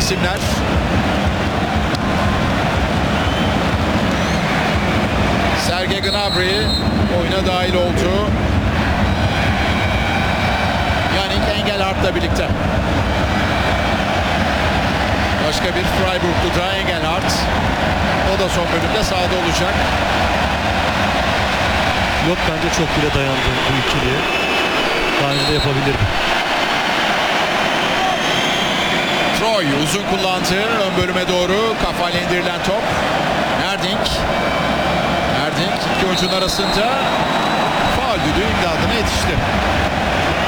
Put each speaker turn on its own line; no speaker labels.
isimler. Serge Gnabry oyuna dahil oldu. Yannick Engelhardt'la birlikte. Başka bir Freiburglu da Engelhardt. O da son bölümde sahada olacak.
Yok, bence çok bile dayandı bu ikili. Daha önce de yapabilirdi.
Troy uzun kullandı. Ön bölüme doğru kafayla indirilen top. Erding iki oyuncunun arasında faul düdüğü imdadına yetişti.